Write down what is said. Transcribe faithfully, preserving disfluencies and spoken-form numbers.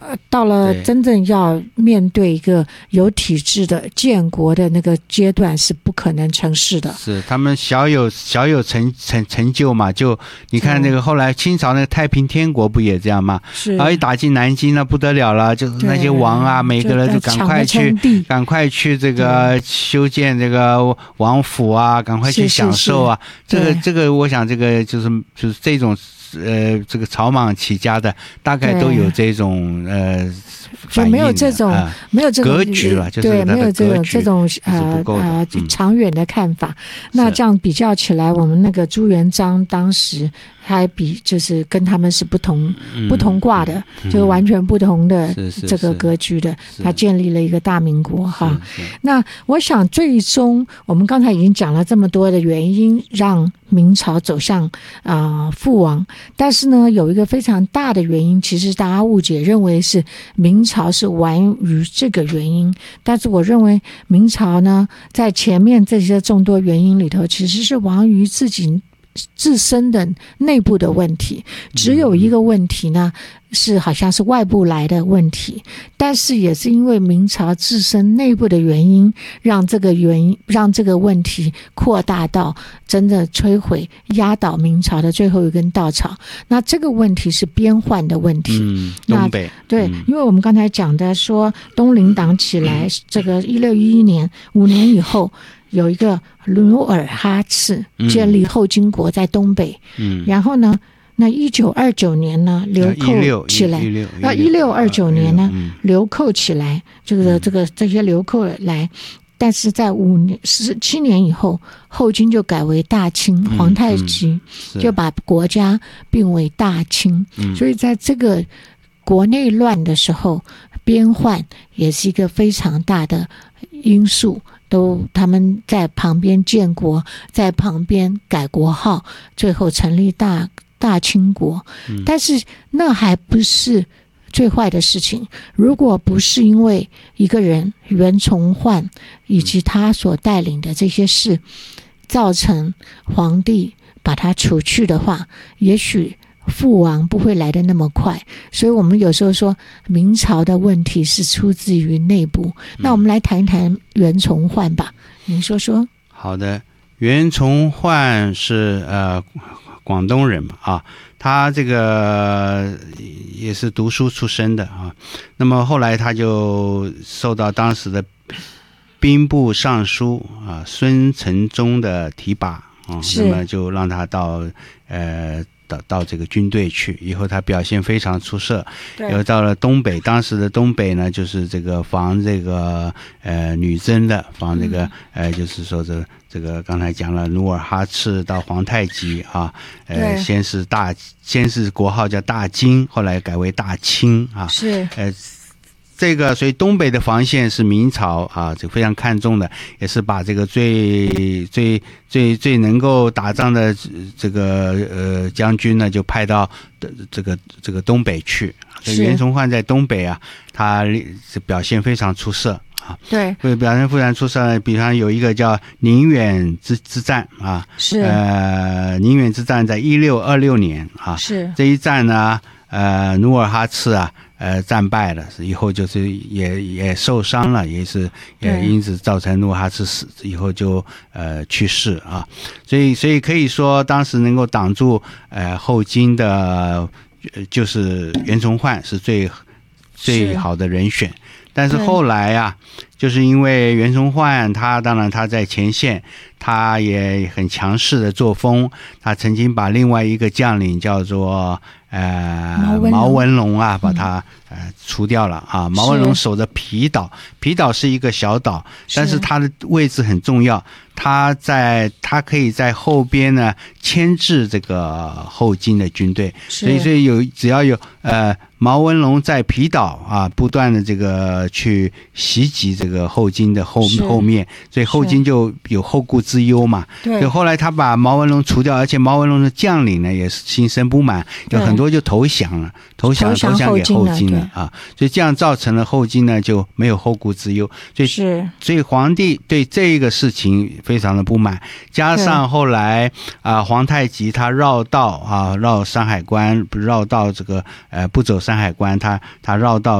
到了真正要面对一个有体制的建国的那个阶段是不可能成事的。 是他们小有小有成成成就嘛，就你看那个后来清朝那个太平天国不也这样吗？ 是， 然后一打进南京那不得了了，就是那些王啊，每个人就赶快去赶快去这个修建这个王府啊，赶快去享受啊。 是是是， 这个这个，我想这个就是就是这种呃，这个草莽起家的，大概都有这种呃。 就没有这种、呃、没有这种格局了，就是对，没有这种这种呃呃、嗯、长远的看法。那这样比较起来，我们那个朱元璋当时还比就是跟他们是不同、嗯、不同挂的，嗯、就是完全不同的这个格局的。他建立了一个大民国哈。那我想最终我们刚才已经讲了这么多的原因，让明朝走向啊、呃、覆亡，但是呢，有一个非常大的原因，其实大家误解认为是明朝是亡于这个原因，但是我认为明朝呢，在前面这些众多原因里头，其实是亡于自己自身的内部的问题。只有一个问题呢，是好像是外部来的问题，但是也是因为明朝自身内部的原因，让这个原因让这个问题扩大到真的摧毁压倒明朝的最后一根稻草。那这个问题是边患的问题。 嗯，东北对、 嗯， 因为我们刚才讲的说东林党起来，嗯、这个一六一一年五年以后。有一个努尔哈赤建立后金国在东北，嗯，然后呢，那一九二九年呢，流寇起来，那一六二九年呢，流寇起来，这个这个这些流寇来，但是在五年十七年以后，后金就改为大清，皇太极就把国家并为大清，嗯、所以在这个国内乱的时候，边患也是一个非常大的因素。都他们在旁边建国，在旁边改国号，最后成立大大清国。嗯、但是那还不是最坏的事情。如果不是因为一个人袁崇焕以及他所带领的这些事，造成皇帝把他除去的话，也许覆亡不会来得那么快。所以我们有时候说明朝的问题是出自于内部。嗯、那我们来谈一谈袁崇焕吧，您说说。 好的，袁崇焕是呃广东人嘛啊，他这个也是读书出身的啊。那么后来他就受到当时的兵部尚书啊孙承宗的提拔啊，那么就让他到呃。到到这个军队去以后，他表现非常出色。又到了东北，当时的东北呢，就是这个防这个呃女真的，防这个、嗯、呃，就是说这这个刚才讲了，努尔哈赤到皇太极啊，呃，先是大，先是国号叫大金，后来改为大清啊， 是呃。这个所以东北的防线是明朝啊，这非常看重的，也是把这个最最最最能够打仗的这个呃将军呢，就派到这个这个东北去。所以袁崇焕在东北啊，他表现非常出色啊。 对， 表现非常出色。比方有一个叫宁远之之战啊， 是呃宁远之战在一六二六年啊， 是这一战呢，呃努尔哈赤啊。呃，战败了，以后就是也也受伤了，也是也因此造成努尔哈赤死，以后就呃去世啊，所以所以可以说当时能够挡住呃后金的，就是袁崇焕是最最好的人选。但是后来啊，就是因为袁崇焕他当然他在前线，他也很强势的作风，他曾经把另外一个将领叫做呃毛文龙啊，把他呃除掉了啊。毛文龙守着皮岛，皮岛是一个小岛，但是他的位置很重要，他在他可以在后边呢牵制这个后金的军队，所以所以有只要有呃毛文龙在皮岛啊不断的这个去袭击这个后金的后后面，所以后金就有后顾之忧嘛。 对， 所以后来他把毛文龙除掉，而且毛文龙的将领呢也是心生不满，有很多就投降了，投降投降给后金了啊，所以这样造成了后金呢就没有后顾之忧，所以是所以皇帝对这个事情非常的不满，加上后来啊皇太极他绕道啊绕山海关，不绕到这个呃不走山海关，他他绕道